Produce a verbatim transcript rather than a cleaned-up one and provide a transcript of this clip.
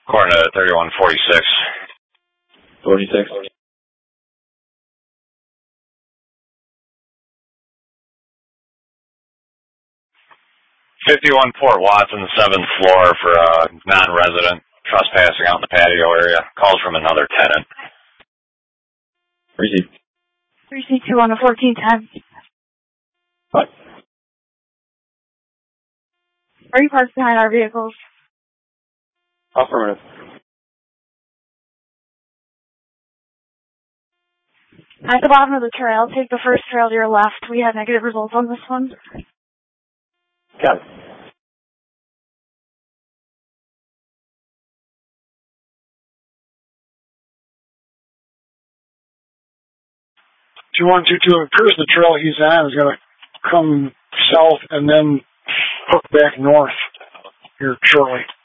According to thirty-one forty-six. forty-six. fifty-one Port Watson, seventh floor for a non-resident trespassing out in the patio area. Calls from another tenant. Receive. Receive two on the fourteen ten. What? Are you parked behind our vehicles? Affirmative. At the bottom of the trail, take the first trail to your left. We had negative results on this one. Got it. two one two two, it appears the trail he's on is going to come south and then hook back north here shortly.